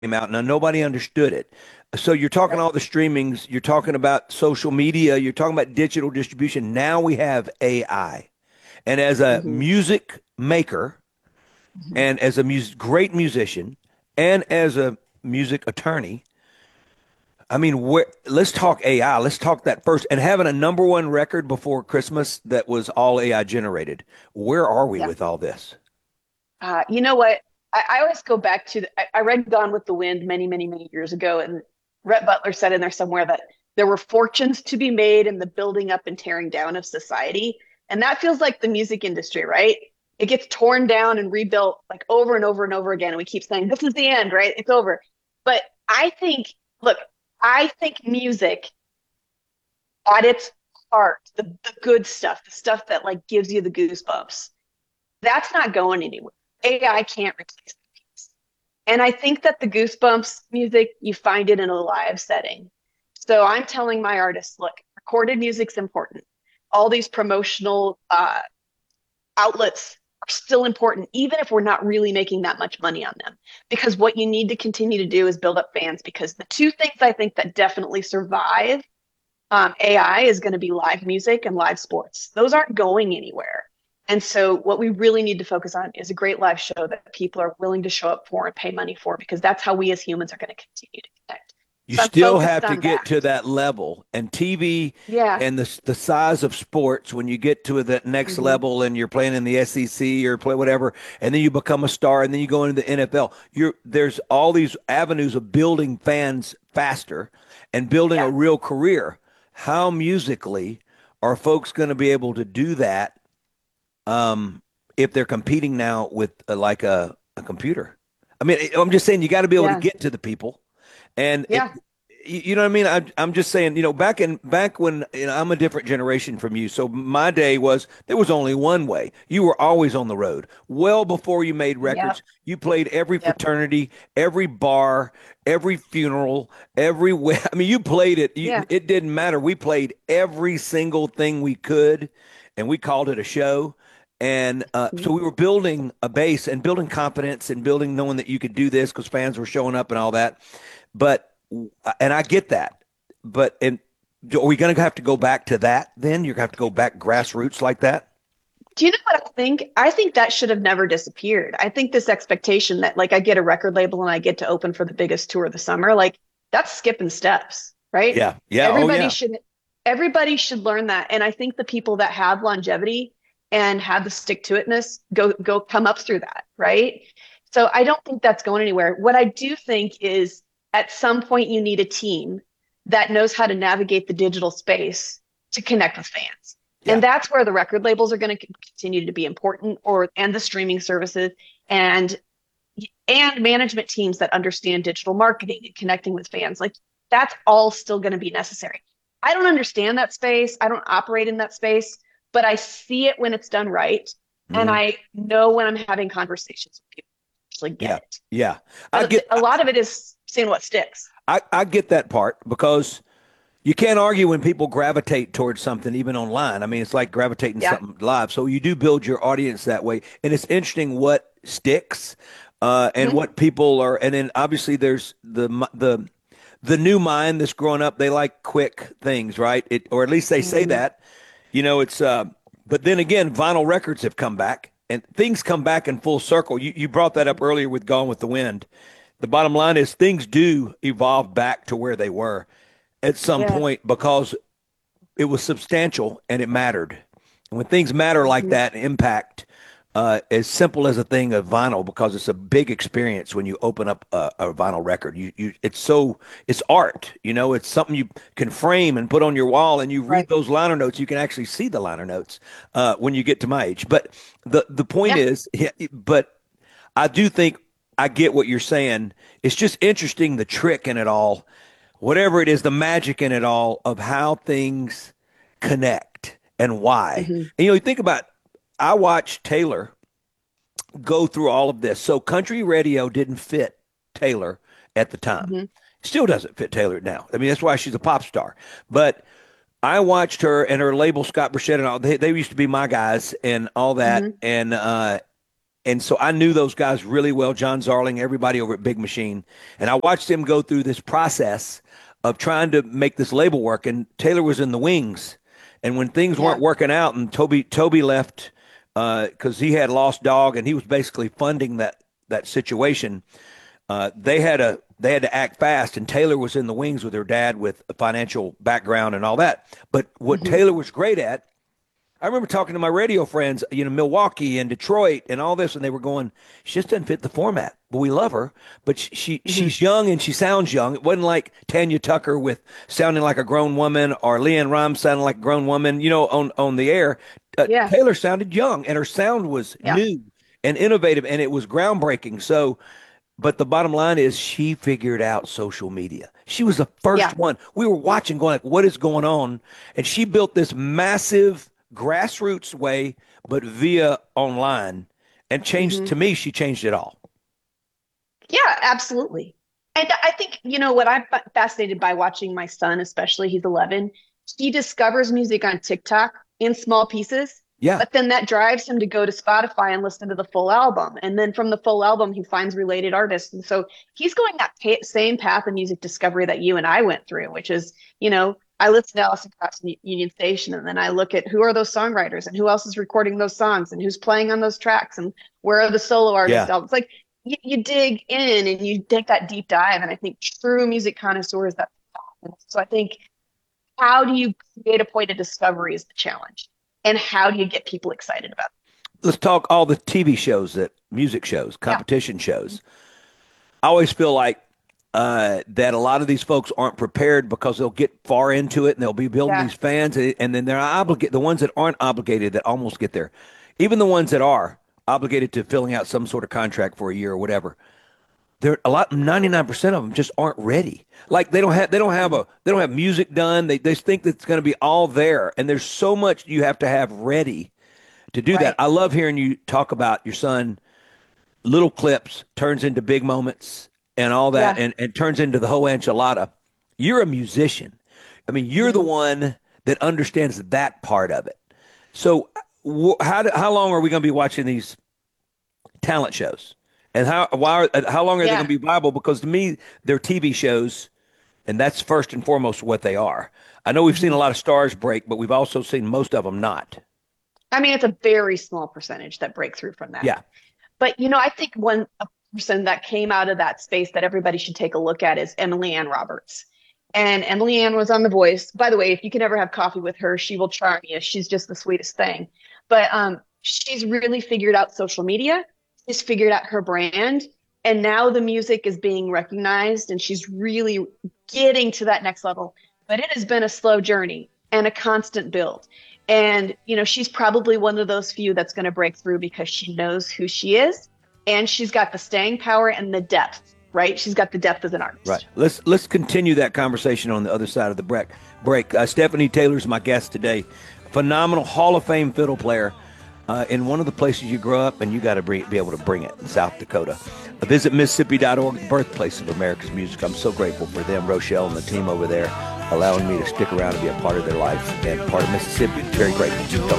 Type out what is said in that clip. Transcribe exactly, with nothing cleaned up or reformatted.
came out, and nobody understood it. So you're talking Right. all the streamings, you're talking about social media, you're talking about digital distribution. Now we have A I. And as a Hmm. music maker, Hmm. and as a mus great musician, and as a music attorney, I mean, where, let's talk A I. Let's talk that first. And having a number one record before Christmas that was all A I generated. Where are we Yeah. with all this? Uh, you know what? I, I always go back to the, I, I read Gone with the Wind many, many, many years ago, and Rhett Butler said in there somewhere that there were fortunes to be made in the building up and tearing down of society. And that feels like the music industry, right? It gets torn down and rebuilt like over and over and over again. And we keep saying, this is the end, right? It's over. But I think, look, I think music at its heart, the, the good stuff, the stuff that like gives you the goosebumps, that's not going anywhere. A I can't replace it. And I think that the Goosebumps music, you find it in a live setting. So I'm telling my artists, look, recorded music's important. All these promotional uh, outlets are still important, even if we're not really making that much money on them. Because what you need to continue to do is build up fans. Because the two things I think that definitely survive um, A I is going to be live music and live sports. Those aren't going anywhere. And so, what we really need to focus on is a great live show that people are willing to show up for and pay money for, because that's how we as humans are going to continue to connect. You So, I'm still focused have to on get that. to that level, and T V Yeah. and the the size of sports. When you get to that next Hmm. level, and you're playing in the S E C or play whatever, and then you become a star, and then you go into the N F L. You're there's all these avenues of building fans faster and building a Yeah. real career. How musically are folks going to be able to do that um, if they're competing now with uh, like a, a computer? I mean, I'm just saying you got to be able to Yeah. get to the people. And it, Yeah. you you know what I mean? I, I'm just saying, you know, back in back when you know, I'm a different generation from you. So my day was there was only one way. You were always on the road. Well before you made Yep. records, you played every Yep. fraternity, every bar, every funeral, every we- I mean, you played it. You, Yeah. it didn't matter. We played every single thing we could, and we called it a show. And uh, Mhm. so we were building a base and building confidence and building knowing that you could do this because fans were showing up and all that. But and I get that, but and are we going to have to go back to that? Then you're going to have to go back grassroots like that. Do you know what I think? I think that should have never disappeared. I think this expectation that like I get a record label and I get to open for the biggest tour of the summer, like that's skipping steps, right? Yeah, yeah, oh Everybody yeah. should everybody should learn that. And I think the people that have longevity and have the stick to itness go go come up through that, right? So I don't think that's going anywhere. What I do think is at some point you need a team that knows how to navigate the digital space to connect with fans. Yeah. And that's where the record labels are going to continue to be important, or and the streaming services and and management teams that understand digital marketing and connecting with fans. Like that's all still going to be necessary. I don't understand that space. I don't operate in that space, but I see it when it's done right. And Mhm. I know when I'm having conversations with people to actually get Yeah, it. yeah. I But get, a lot of it is seeing what sticks. I, I get that part because you can't argue when people gravitate towards something, even online. I mean, it's like gravitating Yeah. something live. So you do build your audience that way, and it's interesting what sticks, uh, and Mm-hmm. what people are. And then obviously there's the the the new mind that's growing up. They like quick things, right? It, or at least they say Mm-hmm. that. You know, it's. Uh, but then again, vinyl records have come back, and things come back in full circle. You you brought that up earlier with Gone with the Wind. The bottom line is things do evolve back to where they were at some Yeah. point because it was substantial and it mattered. And when things matter like Mm-hmm. that, impact, uh, as simple as a thing of vinyl, because it's a big experience when you open up a, a vinyl record. You, you, it's so, it's art. You know, it's something you can frame and put on your wall, and you read Right. those liner notes. You can actually see the liner notes uh, when you get to my age. But the the point Yeah. is, yeah, but I do think I get what you're saying. It's just interesting the trick in it all, whatever it is, the magic in it all of how things connect and why. Mm-hmm. And you know, you think about, I watched Taylor go through all of this. So country radio didn't fit Taylor at the time. Mm-hmm. Still doesn't fit Taylor now. I mean, that's why she's a pop star. But I watched her and her label, Scott Burchett, and all. They, they used to be my guys and all that. Mm-hmm. And uh, and so I knew those guys really well, John Zarling, everybody over at Big Machine. And I watched him go through this process of trying to make this label work. And Taylor was in the wings. And when things Yeah. weren't working out and Toby Toby left because uh, he had lost dog and he was basically funding that that situation, uh, they had a they had to act fast. And Taylor was in the wings with her dad with a financial background and all that. But what Hmm. Taylor was great at, I remember talking to my radio friends, you know, Milwaukee and Detroit and all this, and they were going, she just doesn't fit the format. But we love her, but she, she Hmm. she's young and she sounds young. It wasn't like Tanya Tucker with sounding like a grown woman or Leanne Rhymes sounding like a grown woman, you know, on on the air. Uh, Yeah. Taylor sounded young, and her sound was Yeah. new and innovative, and it was groundbreaking. So, but the bottom line is she figured out social media. She was the Yeah. first one. We were watching going like, what is going on? And she built this massive grassroots way, but via online and changed Hmm. to me, she changed it all. Yeah, absolutely. And I think, you know, what I'm fa- fascinated by watching my son, especially he's eleven, he discovers music on TikTok in small pieces, Yeah. but then that drives him to go to Spotify and listen to the full album. And then from the full album, he finds related artists. And so he's going that pa same path of music discovery that you and I went through, which is, you know, I listen to Allison Krauss and Union Station, and then I look at who are those songwriters and who else is recording those songs and who's playing on those tracks and where are the solo artists Yeah. albums. Like you, you dig in and you take that deep dive. And I think true music connoisseurs, that. So I think, how do you create a point of discovery is the challenge. And how do you get people excited about Let's talk all the T V shows that music shows, it? Yeah. competition shows. I always feel like uh, that a lot of these folks aren't prepared because they'll get far into it and they'll be building Yeah. these fans, and, and then they're obligated. The ones that aren't obligated that almost get there, even the ones that are obligated to filling out some sort of contract for a year or whatever. They're a lot. ninety-nine percent of them just aren't ready. Like they don't have. They don't have a. They don't have music done. They they think that it's going to be all there, and there's so much you have to have ready to do that. Right. I love hearing you talk about your son. Little clips turns into big moments and all that, Yeah. and, and turns into the whole enchilada. You're a musician. I mean, you're the Mhm. one that understands that part of it. So, wh- how do, how long are we going to be watching these talent shows? And how why are, uh, how long are they going Yeah. to be viable? Because to me, they're T V shows, and that's first and foremost what they are. I know we've seen a Mhm. lot of stars break, but we've also seen most of them not. I mean, it's a very small percentage that break through from that. Yeah, But you know, I think one a person that came out of that space that everybody should take a look at is Emily Ann Roberts. And Emily Ann was on The Voice. By the way, if you can ever have coffee with her, she will charm you. She's just the sweetest thing. But um, she's really figured out social media. She's figured out her brand. And now the music is being recognized and she's really getting to that next level. But it has been a slow journey and a constant build. And, you know, she's probably one of those few that's going to break through because she knows who she is and she's got the staying power and the depth, right? She's got the depth as an right. artist. Let's let's continue that conversation on the other side of the break. Break. Uh, Stephanie Taylor's my guest today. Phenomenal Hall of Fame fiddle player uh, in one of the places you grew up, and you got to be able to bring it in South Dakota. Uh, visit Mississippi dot org, the birthplace of America's music. I'm so grateful for them, Rochelle and the team over there, allowing me to stick around and be a part of their life and part of Mississippi. Very grateful.